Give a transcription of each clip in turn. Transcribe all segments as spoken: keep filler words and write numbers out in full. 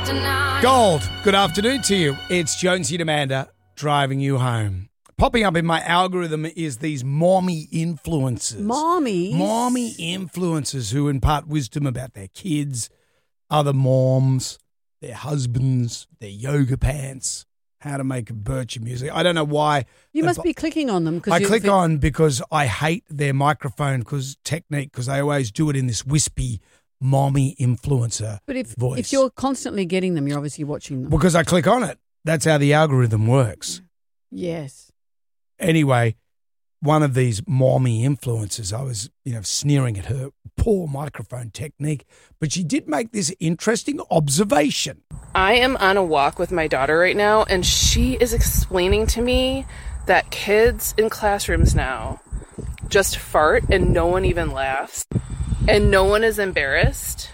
deny. Gold, good afternoon to you. It's Jonesy and Amanda driving you home. Popping up in my algorithm is these mommy influencers. Mommies? Mommy influencers who impart wisdom about their kids, other moms, their husbands, their yoga pants, how to make a bircher music. I don't know why. You must be clicking on them. I you, click on because I hate their microphone cause technique because they always do it in this wispy mommy influencer But if voice. if you're constantly getting them, you're obviously watching them. Because I click on it. That's how the algorithm works. Yes. Anyway, one of these mommy influencers, I was, you know, sneering at her poor microphone technique, but she did make this interesting observation. I am on a walk with my daughter right now, and she is explaining to me that kids in classrooms now just fart and no one even laughs and no one is embarrassed.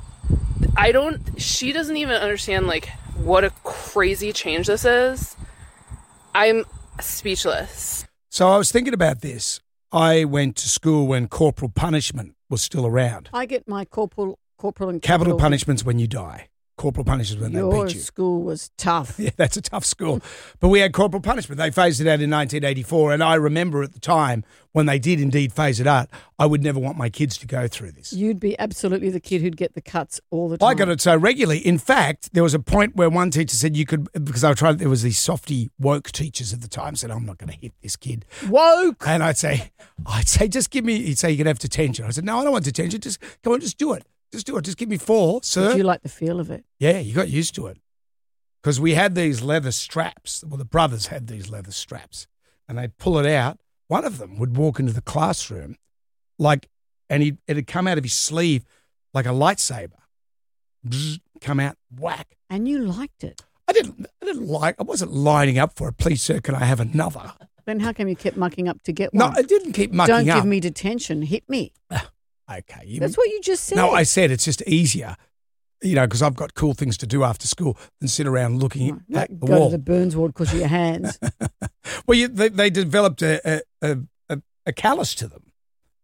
I don't, she doesn't even understand like what a crazy change this is. I'm speechless. So I was thinking about this. I went to school when corporal punishment was still around. I get my corporal, corporal and Capital capital punishment's when you die. Corporal punishment when Your they beat you. school was tough. Yeah, that's a tough school. But we had corporal punishment. They phased it out in nineteen eighty-four, and I remember at the time when they did indeed phase it out, I would never want my kids to go through this. You'd be absolutely the kid who'd get the cuts all the time. I got it so regularly. In fact, there was a point where one teacher said you could, because I tried, there was these softy woke teachers at the time, said, I'm not going to hit this kid. Woke! And I'd say, I'd say, just give me, he'd say, you can have detention. I said, no, I don't want detention. Just, come on, just do it. Just do it. Just give me four, sir. Did you like the feel of it? Yeah, you got used to it. Because we had these leather straps. Well, the brothers had these leather straps. And they'd pull it out. One of them would walk into the classroom like, and he'd, it'd come out of his sleeve like a lightsaber. Bzz, come out, whack. And you liked it. I didn't, I didn't like, I wasn't lining up for it. Please, sir, can I have another? Then how come you kept mucking up to get No, one? I didn't keep mucking Don't up. give me detention. Hit me. Okay. You, That's what you just said. No, I said it's just easier, you know, because I've got cool things to do after school than sit around looking Right, at like the go wall. to the Burns ward because of your hands. Well, you, they, they developed a, a, a, a callus to them.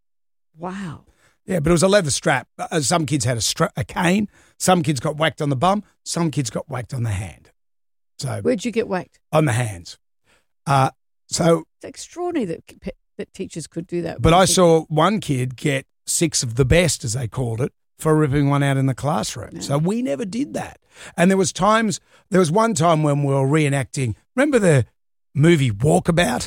Wow. Yeah, but it was a leather strap. Uh, Some kids had a, stra- a cane. Some kids got whacked on the bum. Some kids got whacked on the hand. So Where'd you get whacked? on the hands. Uh, so, It's extraordinary that that teachers could do that. but I saw one kid get six of the best, as they called it, for ripping one out in the classroom. No. So we never did that. And there was times, there was one time when we were reenacting, remember the movie Walkabout?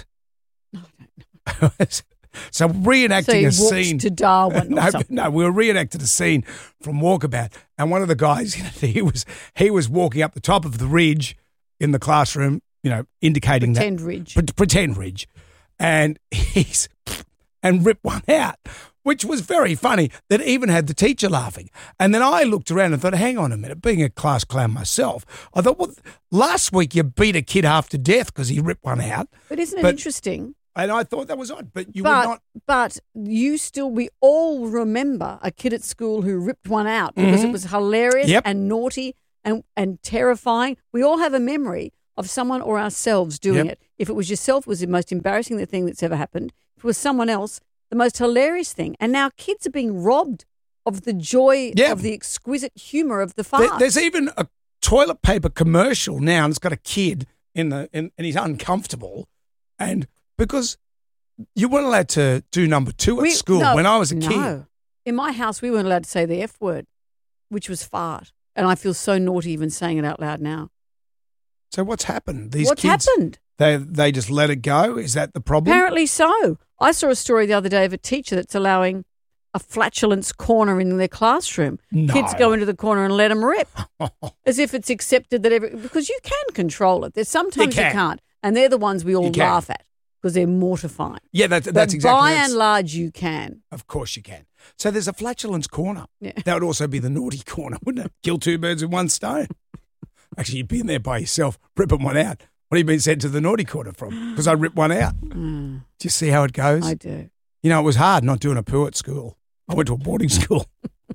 So reenacting So he a walked scene to Darwin or no, something. no, we were reenacting a scene from Walkabout, and one of the guys, you know, he was he was walking up the top of the ridge in the classroom, you know, indicating Pretend that ridge. pre- pretend ridge, and he's and ripped one out, which was very funny. That even had the teacher laughing, and then I looked around and thought, hang on a minute, being a class clown myself, I thought, well, last week you beat a kid half to death because he ripped one out, But isn't it but- interesting? and I thought that was odd, but you but, would not. But you still, we all remember a kid at school who ripped one out because Mhm. it was hilarious Yep. and naughty and, and terrifying. We all have a memory of someone or ourselves doing Yep. it. If it was yourself, it was the most embarrassing thing that's ever happened. If it was someone else, the most hilarious thing. And now kids are being robbed of the joy Yeah. of the exquisite humour of the There- farce. There's even a toilet paper commercial now, and it's got a kid in the in, and he's uncomfortable, and because you weren't allowed to do number two at We- school no, when I was a no. kid. In my house, we weren't allowed to say the F word, which was fart. And I feel so naughty even saying it out loud now. So what's happened? These What's kids, happened? They they just let it go. Is that the problem? Apparently so. I saw a story the other day of a teacher that's allowing a flatulence corner in their classroom. No. Kids go into the corner and let them rip, as if it's accepted that every because you can control it. There's sometimes you, can. can't, and they're the ones we all You can. laugh at because they're mortifying. Yeah, that, But that's exactly. by that's- and large, you can. Of course you can. So there's a flatulence corner. Yeah. That would also be the naughty corner, wouldn't it? Kill two birds with one stone. Actually, you'd be in there by yourself, ripping one out. What have you been sent to the naughty corner from? Because I ripped one out. Mm, Do you see how it goes? I do. You know, it was hard not doing a poo at school. I went to a boarding school.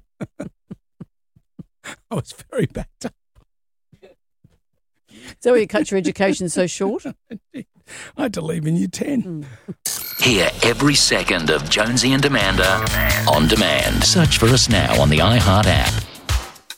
I was very backed up. So you cut your education so short? I had to leave in year ten. Hear every second of Jonesy and Amanda on demand. Search for us now on the iHeart app.